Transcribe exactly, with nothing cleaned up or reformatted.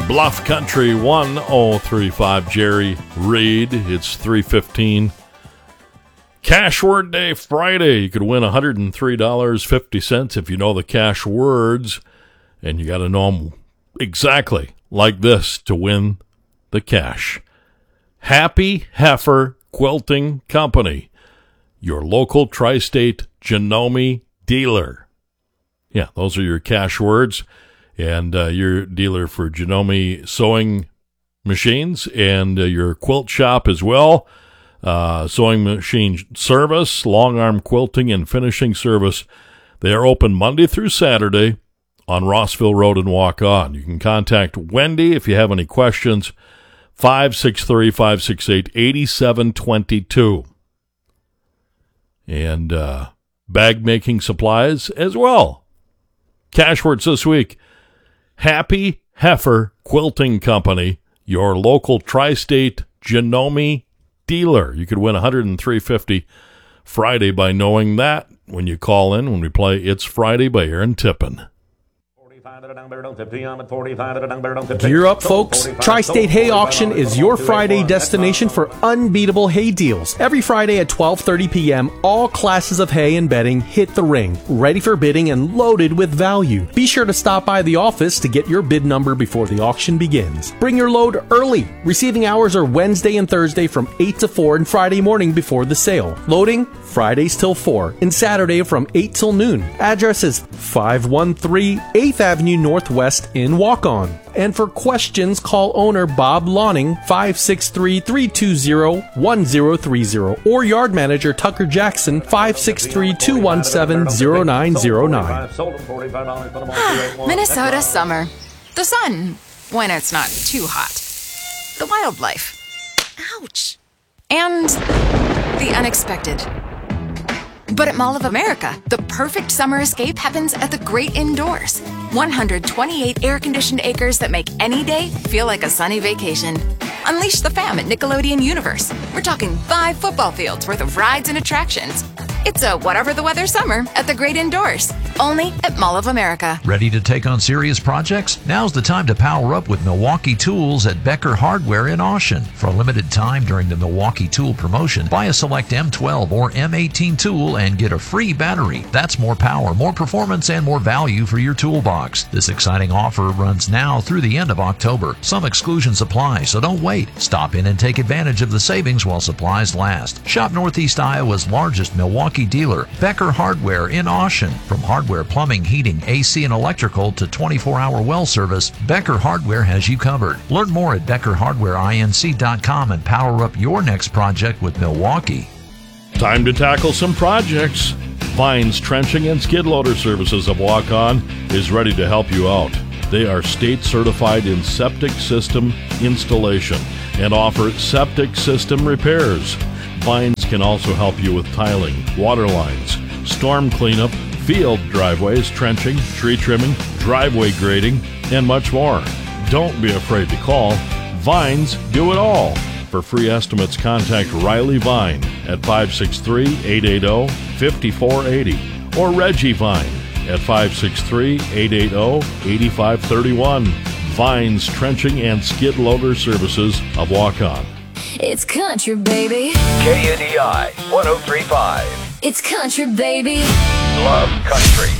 Bluff Country one oh three point five, Jerry Reed. It's three fifteen. Cash Word Day Friday. You could win one hundred three dollars and fifty cents if you know the cash words, and you got to know them exactly like this to win the cash. Happy Heifer Quilting Company, your local tri-state Janome dealer. Yeah, those are your cash words. And uh, your dealer for Janome sewing machines and uh, your quilt shop as well. Uh, sewing machine service, long arm quilting, and finishing service. They are open Monday through Saturday on Rossville Road and Walk On. You can contact Wendy if you have any questions. five six three, five six eight, eight seven two two. And uh, bag making supplies as well. Cash words this week. Happy Heifer Quilting Company, your local tri-state Janome dealer. You could win one hundred three dollars and fifty cents Friday by knowing that when you call in when we play It's Friday by Aaron Tippin. Gear up, folks. Tri-State Hay Auction is your Friday destination for unbeatable hay deals. Every Friday at twelve thirty p.m., all classes of hay and bedding hit the ring, ready for bidding and loaded with value. Be sure to stop by the office to get your bid number before the auction begins. Bring your load early. Receiving hours are Wednesday and Thursday from eight to four and Friday morning before the sale. Loading, Fridays till four and Saturday from eight till noon. Address is five one three eighth Avenue Northwest in Walk-On. And for questions, call owner Bob Lawning, five six three, three two zero, one zero three zero, or yard manager Tucker Jackson, five six three, two one seven, zero nine zero nine. Minnesota summer. The sun, when it's not too hot. The wildlife. Ouch. And the unexpected. But at Mall of America, the perfect summer escape happens at the Great Indoors. one hundred twenty-eight air-conditioned acres that make any day feel like a sunny vacation. Unleash the fam at Nickelodeon Universe. We're talking five football fields worth of rides and attractions. It's a whatever the weather summer at the Great Indoors. Only at Mall of America. Ready to take on serious projects? Now's the time to power up with Milwaukee Tools at Becker Hardware in Austin. For a limited time during the Milwaukee Tool promotion, buy a select M twelve or M eighteen tool and get a free battery. That's more power, more performance, and more value for your toolbox. This exciting offer runs now through the end of October. Some exclusions apply, so don't wait. Stop in and take advantage of the savings while supplies last. Shop Northeast Iowa's largest Milwaukee dealer, Becker Hardware in Austin. From hardware, plumbing, heating, A C, and electrical to twenty-four hour well service, Becker Hardware has you covered. Learn more at becker hardware inc dot com and power up your next project with Milwaukee. Time to tackle some projects. Vines Trenching and Skid Loader Services of Walk-On is ready to help you out. They are state certified in septic system installation and offer septic system repairs. Vines can also help you with tiling, water lines, storm cleanup, field driveways, trenching, tree trimming, driveway grading, and much more. Don't be afraid to call. Vines do it all. For free estimates, contact Riley Vine at five six three, eight eight zero, five four eight zero or Reggie Vine at five six three, eight eight zero, eight five three one. Vines Trenching and Skid Loader Services of Walk-On. It's country, baby. K N E I one oh three point five. It's country, baby. Love country.